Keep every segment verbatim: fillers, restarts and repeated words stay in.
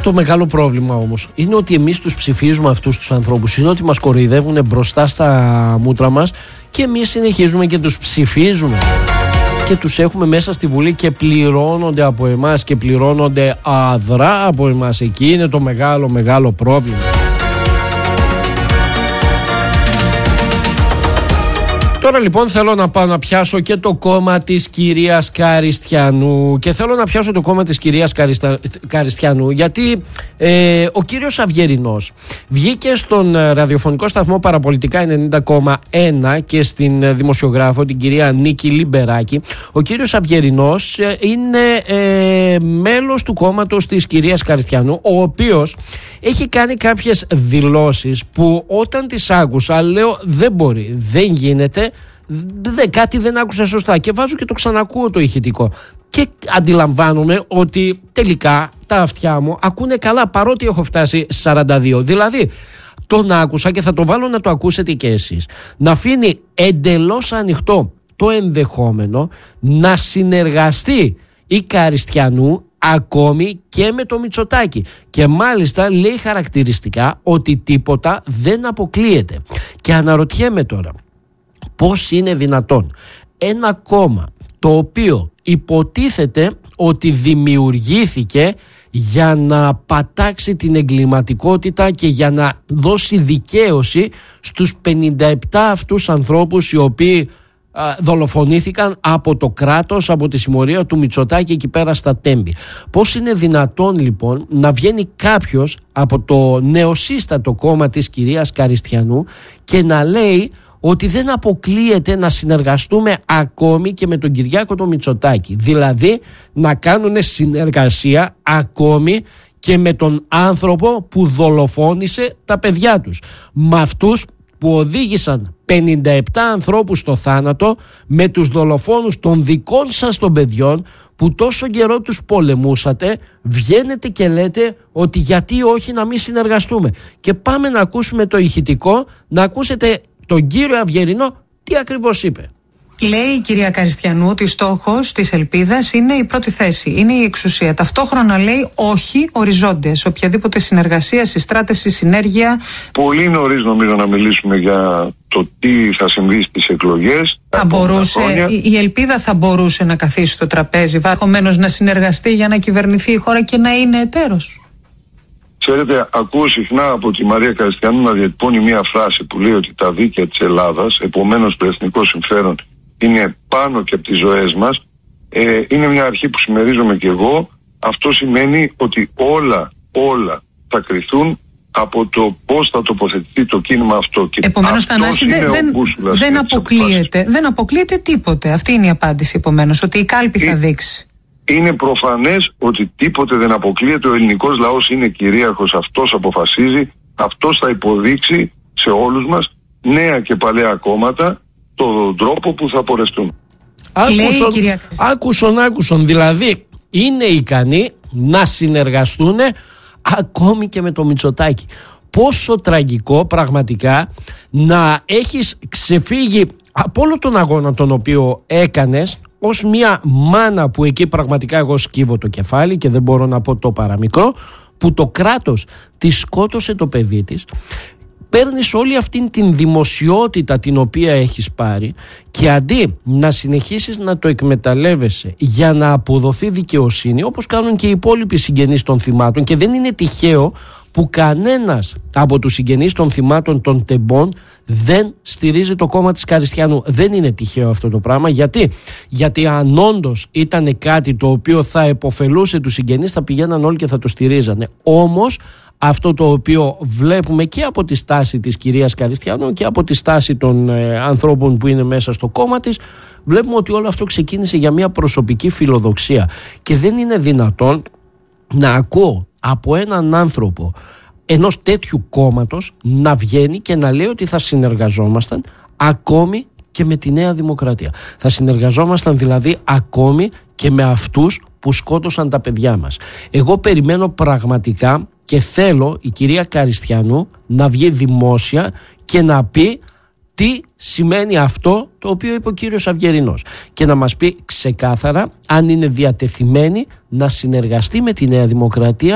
το μεγάλο πρόβλημα όμως είναι ότι εμείς τους ψηφίζουμε αυτούς τους ανθρώπους, είναι ότι μας κοροϊδεύουν μπροστά στα μούτρα μας και εμείς συνεχίζουμε και τους ψηφίζουμε και τους έχουμε μέσα στη Βουλή και πληρώνονται από εμάς και πληρώνονται αδρά από εμάς. Εκεί είναι το μεγάλο μεγάλο πρόβλημα. Τώρα λοιπόν θέλω να πάω να πιάσω και το κόμμα της κυρίας Καριστιανού και θέλω να πιάσω το κόμμα της κυρίας Καριστα... Καριστιανού γιατί ε, ο κύριος Αυγερινός βγήκε στον ραδιοφωνικό σταθμό Παραπολιτικά ενενήντα κόμμα ένα και στην δημοσιογράφο την κυρία Νίκη Λιμπεράκη. Ο κύριος Αυγερινός είναι ε, μέλος του κόμματος της κυρίας Καριστιανού, ο οποίος έχει κάνει κάποιες δηλώσεις που όταν τις άκουσα λέω δεν μπορεί, δεν γίνεται, δε, κάτι δεν άκουσα σωστά και βάζω και το ξανακούω το ηχητικό και αντιλαμβάνομαι ότι τελικά τα αυτιά μου ακούνε καλά παρότι έχω φτάσει σαράντα δύο. Δηλαδή τον άκουσα και θα το βάλω να το ακούσετε και εσείς, να αφήνει εντελώς ανοιχτό το ενδεχόμενο να συνεργαστεί η Καριστιανού ακόμη και με το Μητσοτάκη και μάλιστα λέει χαρακτηριστικά ότι τίποτα δεν αποκλείεται. Και αναρωτιέμαι τώρα πώς είναι δυνατόν ένα κόμμα το οποίο υποτίθεται ότι δημιουργήθηκε για να πατάξει την εγκληματικότητα και για να δώσει δικαίωση στους πενήντα επτά αυτούς ανθρώπους οι οποίοι δολοφονήθηκαν από το κράτος, από τη συμμορία του Μητσοτάκη εκεί πέρα στα Τέμπη. Πώς είναι δυνατόν λοιπόν να βγαίνει κάποιος από το νεοσύστατο κόμμα της κυρίας Καριστιανού και να λέει ότι δεν αποκλείεται να συνεργαστούμε ακόμη και με τον Κυριάκο τον Μητσοτάκη, δηλαδή να κάνουν συνεργασία ακόμη και με τον άνθρωπο που δολοφόνησε τα παιδιά τους, με αυτούς που οδήγησαν πενήντα επτά ανθρώπους στο θάνατο, με τους δολοφόνους των δικών σας των παιδιών που τόσο καιρό τους πολεμούσατε, βγαίνετε και λέτε ότι γιατί όχι να μην συνεργαστούμε. Και πάμε να ακούσουμε το ηχητικό, να ακούσετε τον κύριο Αυγερινό τι ακριβώς είπε. Λέει η κυρία Καριστιανού ότι στόχος της ελπίδας είναι η πρώτη θέση, είναι η εξουσία. Ταυτόχρονα λέει όχι οριζόντια σε οποιαδήποτε συνεργασία, συστράτευση, συνέργεια. Πολύ νωρίς νομίζω να μιλήσουμε για το τι θα συμβεί στις εκλογές. Θα μπορούσε, η, η ελπίδα θα μπορούσε να καθίσει στο τραπέζι, ενδεχομένως να συνεργαστεί για να κυβερνηθεί η χώρα και να είναι εταίρος. Ξέρετε, ακούω συχνά από τη Μαρία Καριστιανού να διατυπώνει μια φράση που λέει ότι τα δίκαια της Ελλάδας, επομένως το εθνικό συμφέρον, είναι πάνω και από τις ζωές μας. Ε, είναι μια αρχή που συμμερίζομαι και εγώ. Αυτό σημαίνει ότι όλα, όλα θα κριθούν από το πώς θα τοποθετηθεί το κίνημα αυτό. Και επομένως, Θανάση, δεν, δεν, δεν, αποκλείεται, δεν αποκλείεται τίποτε. Αυτή είναι η απάντηση, επομένως, ότι η κάλπη θα δείξει. Είναι προφανές ότι τίποτε δεν αποκλείεται. Ο ελληνικός λαός είναι κυρίαρχος, αυτός αποφασίζει, αυτός θα υποδείξει σε όλους μας, νέα και παλαιά κόμματα, τον τρόπο που θα πορευτούν. Άκουσον, άκουσον, άκουσον. Δηλαδή είναι ικανοί να συνεργαστούν ακόμη και με το Μητσοτάκη. Πόσο τραγικό πραγματικά να έχεις ξεφύγει από όλο τον αγώνα τον οποίο έκανες ως μια μάνα, που εκεί πραγματικά εγώ σκύβω το κεφάλι και δεν μπορώ να πω το παραμικρό, που το κράτος τη σκότωσε το παιδί της. Παίρνεις όλη αυτήν την δημοσιότητα την οποία έχεις πάρει και αντί να συνεχίσεις να το εκμεταλλεύεσαι για να αποδοθεί δικαιοσύνη, όπως κάνουν και οι υπόλοιποι συγγενείς των θυμάτων, και δεν είναι τυχαίο που κανένας από τους συγγενείς των θυμάτων των Τεμπών δεν στηρίζει το κόμμα της Καριστιανού. Δεν είναι τυχαίο αυτό το πράγμα. Γιατί, Γιατί αν όντως ήταν κάτι το οποίο θα επωφελούσε τους συγγενείς, θα πηγαίναν όλοι και θα το στηρίζανε. Όμως αυτό το οποίο βλέπουμε και από τη στάση της κυρίας Καριστιανού και από τη στάση των ε, ανθρώπων που είναι μέσα στο κόμμα της, βλέπουμε ότι όλο αυτό ξεκίνησε για μια προσωπική φιλοδοξία. Και δεν είναι δυνατόν να ακούω από έναν άνθρωπο ενός τέτοιου κόμματος να βγαίνει και να λέει ότι θα συνεργαζόμασταν ακόμη και με τη Νέα Δημοκρατία. Θα συνεργαζόμασταν δηλαδή ακόμη και με αυτούς που σκότωσαν τα παιδιά μας. Εγώ περιμένω πραγματικά και θέλω η κυρία Καριστιανού να βγει δημόσια και να πει τι σημαίνει αυτό το οποίο είπε ο κύριος Αυγερινός και να μας πει ξεκάθαρα αν είναι διατεθειμένη να συνεργαστεί με τη Νέα Δημοκρατία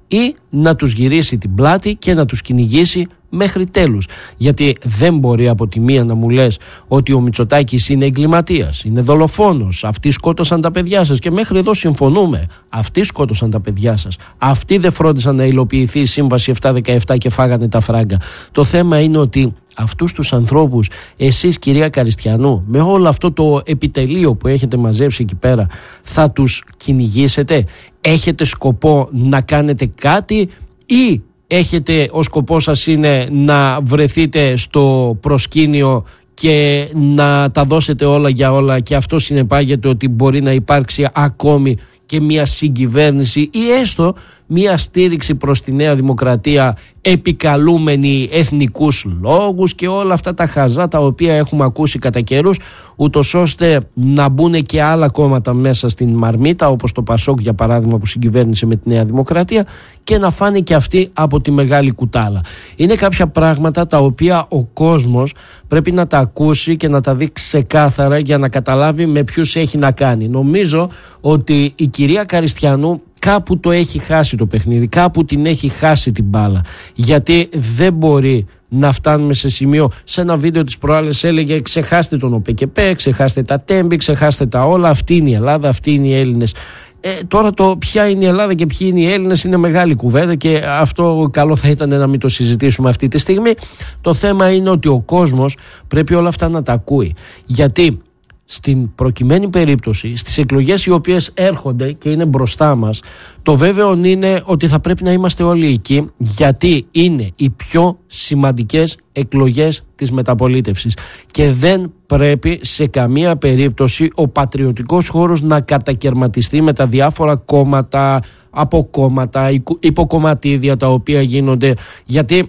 ή να τους γυρίσει την πλάτη και να τους κυνηγήσει μέχρι τέλους. Γιατί δεν μπορεί από τη μία να μου λες ότι ο Μητσοτάκης είναι εγκληματίας, είναι δολοφόνος, αυτοί σκότωσαν τα παιδιά σας, και μέχρι εδώ συμφωνούμε. Αυτοί σκότωσαν τα παιδιά σας. Αυτοί δεν φρόντισαν να υλοποιηθεί η Σύμβαση επτακόσια δεκαεπτά και φάγανε τα φράγκα. Το θέμα είναι ότι αυτούς τους ανθρώπους, εσείς κυρία Καριστιανού, με όλο αυτό το επιτελείο που έχετε μαζέψει εκεί πέρα, θα τους κυνηγήσετε? Έχετε σκοπό να κάνετε κάτι ή έχετε, ο σκοπός σας είναι να βρεθείτε στο προσκήνιο και να τα δώσετε όλα για όλα, και αυτό συνεπάγεται ότι μπορεί να υπάρξει ακόμη και μια συγκυβέρνηση ή έστω μια στήριξη προς τη Νέα Δημοκρατία επικαλούμενη εθνικούς λόγους και όλα αυτά τα χαζά τα οποία έχουμε ακούσει κατά καιρούς, ούτως ώστε να μπουν και άλλα κόμματα μέσα στην μαρμίτα, όπως το Πασόκ για παράδειγμα που συγκυβέρνησε με τη Νέα Δημοκρατία, και να φάνε και αυτοί από τη μεγάλη κουτάλα. Είναι κάποια πράγματα τα οποία ο κόσμος πρέπει να τα ακούσει και να τα δει ξεκάθαρα για να καταλάβει με ποιους έχει να κάνει. Νομίζω ότι η κυρία Καριστιανού κάπου το έχει χάσει το παιχνίδι, κάπου την έχει χάσει την μπάλα, γιατί δεν μπορεί να φτάνουμε σε σημείο. Σε ένα βίντεο της προάλλες έλεγε ξεχάστε τον ΟΠΕΚΕΠΕ, ξεχάστε τα τέμπη, ξεχάστε τα όλα, αυτή είναι η Ελλάδα, αυτοί είναι οι Έλληνες. Ε, τώρα το ποια είναι η Ελλάδα και ποιοι είναι οι Έλληνες είναι μεγάλη κουβέντα, και αυτό καλό θα ήταν να μην το συζητήσουμε αυτή τη στιγμή. Το θέμα είναι ότι ο κόσμος πρέπει όλα αυτά να τα ακούει, γιατί στην προκειμένη περίπτωση, στις εκλογές οι οποίες έρχονται και είναι μπροστά μας, το βέβαιο είναι ότι θα πρέπει να είμαστε όλοι εκεί, γιατί είναι οι πιο σημαντικές εκλογές της μεταπολίτευσης και δεν πρέπει σε καμία περίπτωση ο πατριωτικός χώρος να κατακαιρματιστεί με τα διάφορα κόμματα, αποκόμματα, υποκομματίδια τα οποία γίνονται, γιατί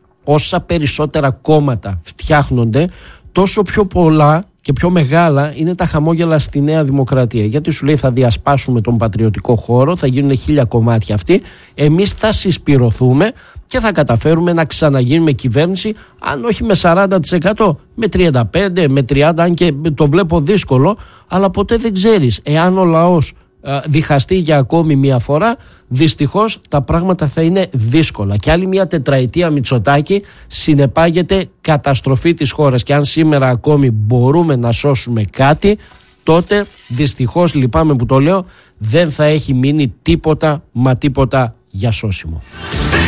όσα περισσότερα κόμματα φτιάχνονται, τόσο πιο πολλά και πιο μεγάλα είναι τα χαμόγελα στη Νέα Δημοκρατία. Γιατί σου λέει θα διασπάσουμε τον πατριωτικό χώρο, θα γίνουν χίλια κομμάτια αυτοί, εμείς θα συσπυρωθούμε και θα καταφέρουμε να ξαναγίνουμε κυβέρνηση, αν όχι με σαράντα τοις εκατό, με τριάντα πέντε τοις εκατό, με τριάντα τοις εκατό, αν και το βλέπω δύσκολο, αλλά ποτέ δεν ξέρεις. Εάν ο λαός διχαστεί για ακόμη μια φορά, δυστυχώς τα πράγματα θα είναι δύσκολα, και άλλη μια τετραετία Μητσοτάκη συνεπάγεται καταστροφή της χώρας, και αν σήμερα ακόμη μπορούμε να σώσουμε κάτι, τότε δυστυχώς, λυπάμαι που το λέω, δεν θα έχει μείνει τίποτα μα τίποτα για σώσιμο.